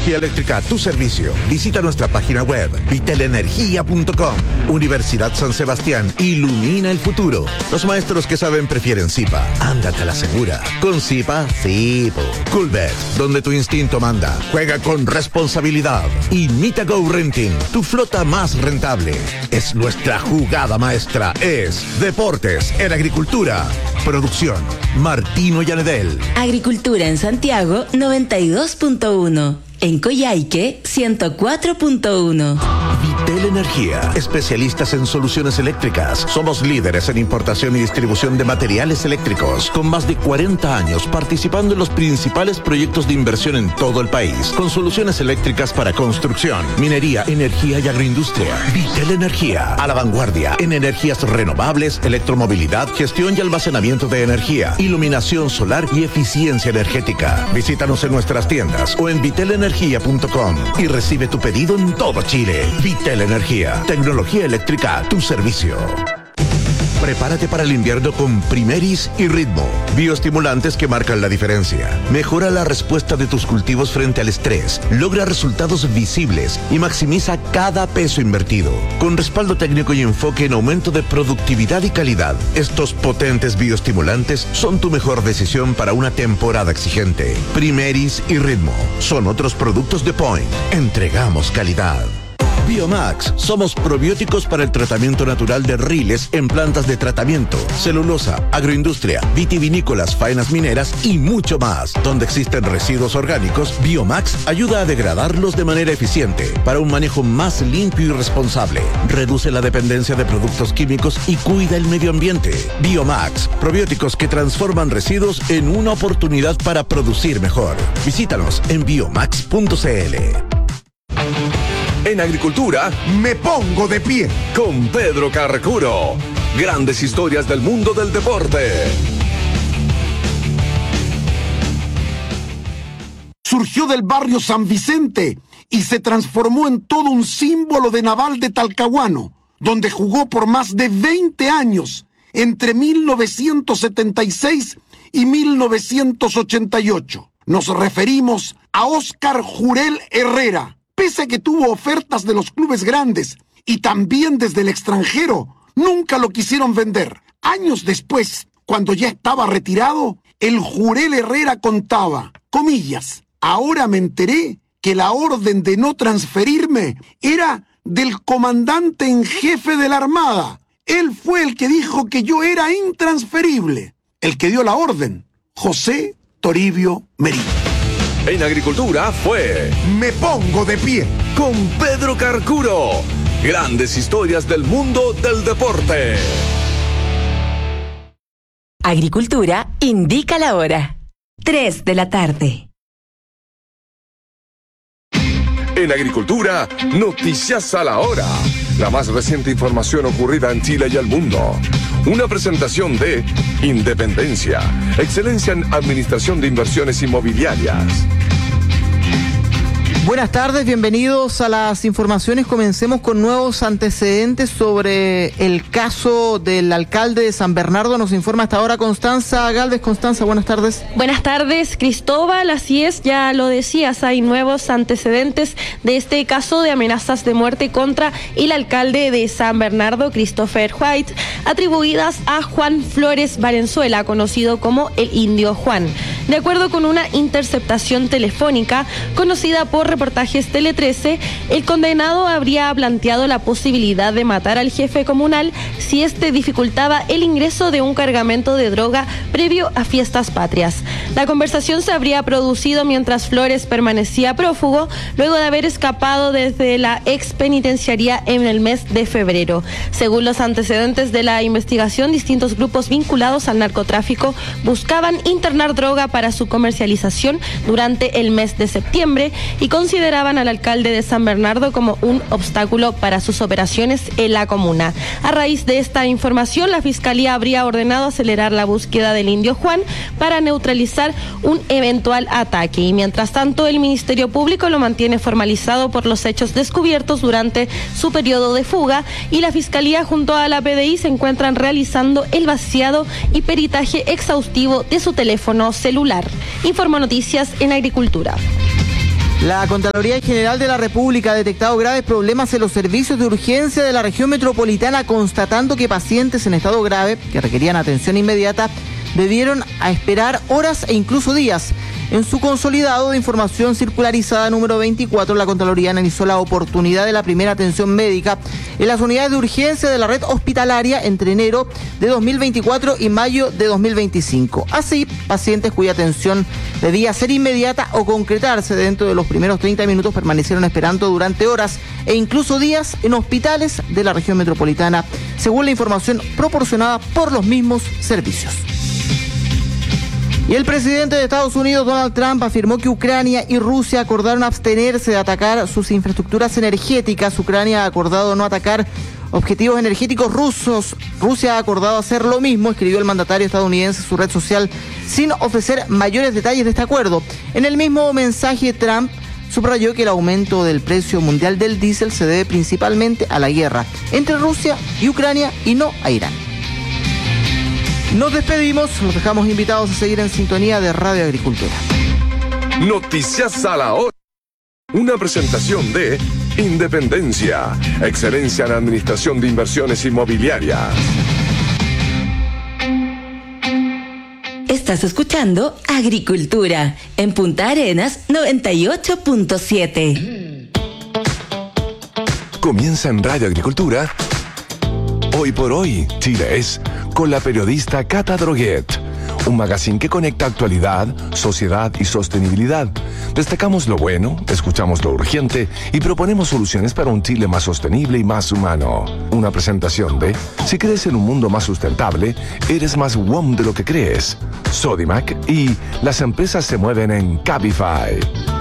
Tecnología eléctrica a tu servicio. Visita nuestra página web, vitelenergia.com. Universidad San Sebastián, ilumina el futuro. Los maestros que saben prefieren Zipa. Ándate a la segura. Con Zipa, sí. Coolbet, donde tu instinto manda. Juega con responsabilidad. Y Mita Go Renting, tu flota más rentable. Es nuestra jugada maestra. Es Deportes en Agricultura. Producción, Martino Llanedel. Agricultura en Santiago, 92.1. En Coyhaique, 104.1. Vitel Energía, especialistas en soluciones eléctricas. Somos líderes en importación y distribución de materiales eléctricos, con más de 40 años participando en los principales proyectos de inversión en todo el país, con soluciones eléctricas para construcción, minería, energía y agroindustria. Vitel Energía, a la vanguardia en energías renovables, electromovilidad, gestión y almacenamiento de energía, iluminación solar y eficiencia energética. Visítanos en nuestras tiendas o en vitelenergia.com y recibe tu pedido en todo Chile. Vitel Energía, tecnología eléctrica a tu servicio. Prepárate para el invierno con Primeris y Ritmo, bioestimulantes que marcan la diferencia. Mejora la respuesta de tus cultivos frente al estrés, logra resultados visibles y maximiza cada peso invertido. Con respaldo técnico y enfoque en aumento de productividad y calidad, estos potentes bioestimulantes son tu mejor decisión para una temporada exigente. Primeris y Ritmo son otros productos de Point. Entregamos calidad. Biomax, somos probióticos para el tratamiento natural de riles en plantas de tratamiento, celulosa, agroindustria, vitivinícolas, faenas mineras y mucho más. Donde existen residuos orgánicos, Biomax ayuda a degradarlos de manera eficiente para un manejo más limpio y responsable. Reduce la dependencia de productos químicos y cuida el medio ambiente. Biomax, probióticos que transforman residuos en una oportunidad para producir mejor. Visítanos en biomax.cl. En Agricultura, me pongo de pie con Pedro Carcuro. Grandes historias del mundo del deporte. Surgió del barrio San Vicente y se transformó en todo un símbolo de Naval de Talcahuano, donde jugó por más de 20 años, entre 1976 y 1988. Nos referimos a Óscar Jurel Herrera. Pese a que tuvo ofertas de los clubes grandes y también desde el extranjero, nunca lo quisieron vender. Años después, cuando ya estaba retirado, el Jurel Herrera contaba, comillas, ahora me enteré que la orden de no transferirme era del comandante en jefe de la Armada. Él fue el que dijo que yo era intransferible. El que dio la orden, José Toribio Merino. En Agricultura fue Me Pongo de Pie con Pedro Carcuro. Grandes historias del mundo del deporte. Agricultura indica la hora. 3 de la tarde. En Agricultura, noticias a la hora. La más reciente información ocurrida en Chile y el mundo. Una presentación de Independencia, excelencia en administración de inversiones inmobiliarias. Buenas tardes, bienvenidos a las informaciones. Comencemos con nuevos antecedentes sobre el caso del alcalde de San Bernardo. Nos informa hasta ahora Constanza Galvez. Constanza, buenas tardes. Buenas tardes, Cristóbal. Así es, ya lo decías, hay nuevos antecedentes de este caso de amenazas de muerte contra el alcalde de San Bernardo, Christopher White, atribuidas a Juan Flores Valenzuela, conocido como el Indio Juan. De acuerdo con una interceptación telefónica conocida por reportajes Tele 13, el condenado habría planteado la posibilidad de matar al jefe comunal si este dificultaba el ingreso de un cargamento de droga previo a fiestas patrias. La conversación se habría producido mientras Flores permanecía prófugo, luego de haber escapado desde la ex penitenciaría en el mes de febrero. Según los antecedentes de la investigación, distintos grupos vinculados al narcotráfico buscaban internar droga para su comercialización durante el mes de septiembre y consideraban al alcalde de San Bernardo como un obstáculo para sus operaciones en la comuna. A raíz de esta información, la Fiscalía habría ordenado acelerar la búsqueda del Indio Juan para neutralizar un eventual ataque. Y mientras tanto, el Ministerio Público lo mantiene formalizado por los hechos descubiertos durante su periodo de fuga, y la Fiscalía junto a la PDI se encuentran realizando el vaciado y peritaje exhaustivo de su teléfono celular. Informó Noticias en Agricultura. La Contraloría General de la República ha detectado graves problemas en los servicios de urgencia de la región metropolitana, constatando que pacientes en estado grave que requerían atención inmediata debieron esperar horas e incluso días. En su consolidado de información circularizada número 24, la Contraloría analizó la oportunidad de la primera atención médica en las unidades de urgencia de la red hospitalaria entre enero de 2024 y mayo de 2025. Así, pacientes cuya atención debía ser inmediata o concretarse dentro de los primeros 30 minutos permanecieron esperando durante horas e incluso días en hospitales de la región metropolitana, según la información proporcionada por los mismos servicios. Y el presidente de Estados Unidos, Donald Trump, afirmó que Ucrania y Rusia acordaron abstenerse de atacar sus infraestructuras energéticas. Ucrania ha acordado no atacar objetivos energéticos rusos. Rusia ha acordado hacer lo mismo, escribió el mandatario estadounidense en su red social, sin ofrecer mayores detalles de este acuerdo. En el mismo mensaje, Trump subrayó que el aumento del precio mundial del diésel se debe principalmente a la guerra entre Rusia y Ucrania y no a Irán. Nos despedimos, los dejamos invitados a seguir en sintonía de Radio Agricultura. Noticias a la hora. Una presentación de Independencia, excelencia en administración de inversiones inmobiliarias. Estás escuchando Agricultura en Punta Arenas 98.7. Comienza en Radio Agricultura. Hoy por hoy, Chile es, con la periodista Cata Droguet. Un magazine que conecta actualidad, sociedad y sostenibilidad. Destacamos lo bueno, escuchamos lo urgente y proponemos soluciones para un Chile más sostenible y más humano. Una presentación de, si crees en un mundo más sustentable, eres más WOM de lo que crees. Sodimac y las empresas se mueven en Cabify.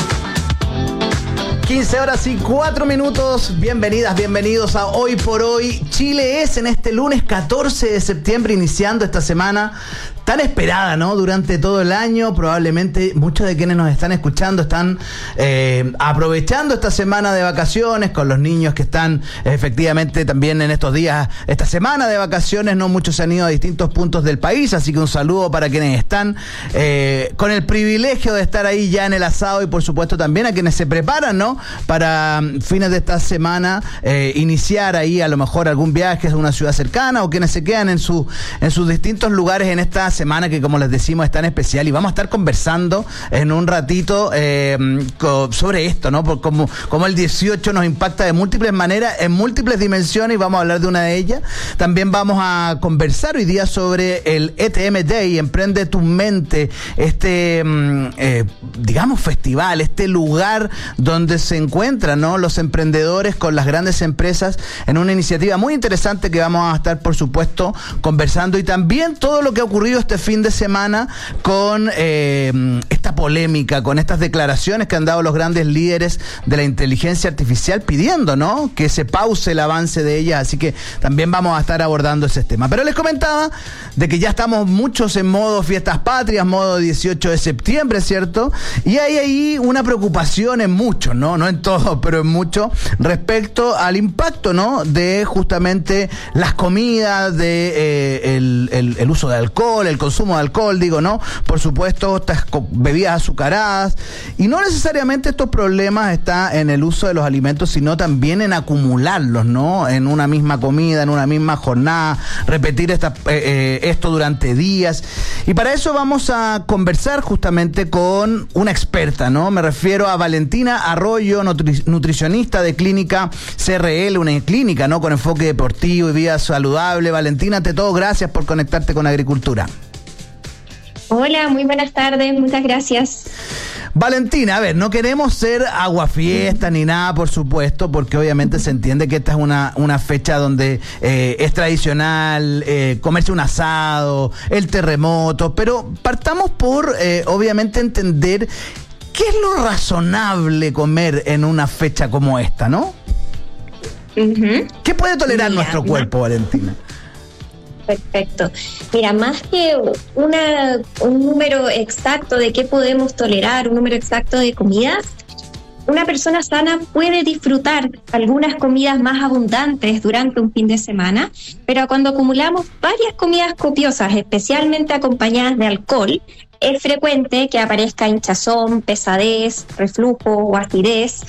15:04. Bienvenidas, bienvenidos a Hoy por Hoy. Chile es en este lunes 14 de septiembre, iniciando esta semana tan esperada, ¿no? Durante todo el año. Probablemente muchos de quienes nos están escuchando están aprovechando esta semana de vacaciones con los niños que están efectivamente también en estos días, esta semana de vacaciones, ¿no? Muchos se han ido a distintos puntos del país, así que un saludo para quienes están con el privilegio de estar ahí ya en el asado y por supuesto también a quienes se preparan, ¿no? Para fines de esta semana iniciar ahí a lo mejor algún viaje a una ciudad cercana o quienes se quedan en sus distintos lugares en esta semana que, como les decimos, es tan especial, y vamos a estar conversando en un ratito sobre esto, ¿no? Por cómo el 18 nos impacta de múltiples maneras, en múltiples dimensiones, y vamos a hablar de una de ellas. También vamos a conversar hoy día sobre el ETM Day, Emprende tu Mente, digamos festival, este lugar donde se encuentran, ¿no? Los emprendedores con las grandes empresas en una iniciativa muy interesante que vamos a estar, por supuesto, conversando, y también todo lo que ha ocurrido este fin de semana con esta polémica, con estas declaraciones que han dado los grandes líderes de la inteligencia artificial pidiendo, ¿no? Que se pause el avance de ella, así que también vamos a estar abordando ese tema. Pero les comentaba de que ya estamos muchos en modo fiestas patrias, modo 18 de septiembre, ¿cierto? Y hay ahí una preocupación en muchos, ¿no? No en todos, pero en muchos, respecto al impacto, ¿no? De justamente las comidas, de el uso de alcohol, el consumo de alcohol, digo, ¿no? Por supuesto, estas bebidas azucaradas, y no necesariamente estos problemas están en el uso de los alimentos, sino también en acumularlos, ¿no? En una misma comida, en una misma jornada, repetir esto durante días. Y para eso vamos a conversar justamente con una experta, ¿no? Me refiero a Valentina Arroyo, nutricionista de Clínica CRL, una clínica, ¿no? Con enfoque deportivo y vida saludable. Valentina, ante todo, gracias por conectarte con Agricultura. Hola, muy buenas tardes, muchas gracias. Valentina, a ver, no queremos ser aguafiesta ni nada, por supuesto, porque obviamente se entiende que esta es una fecha donde es tradicional comerse un asado, el terremoto, pero partamos por, obviamente, entender qué es lo razonable comer en una fecha como esta, ¿no? Uh-huh. ¿Qué puede tolerar nuestro cuerpo, Valentina? Perfecto. Mira, más que un número exacto de qué podemos tolerar, un número exacto de comidas, una persona sana puede disfrutar algunas comidas más abundantes durante un fin de semana, pero cuando acumulamos varias comidas copiosas, especialmente acompañadas de alcohol, es frecuente que aparezca hinchazón, pesadez, reflujo o acidez